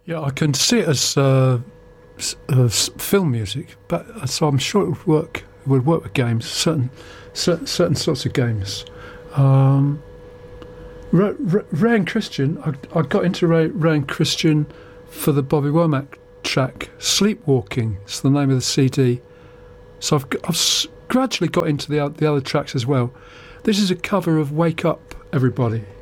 Yeah, I can see it as film music, but so I'm sure it would work. It would work with games, certain sorts of games. Ray and Christian, I got into Ray and Christian for the Bobby Womack track "Sleepwalking." It's the name of the CD. So I've gradually got into the other tracks as well. This is a cover of "Wake Up, Everybody."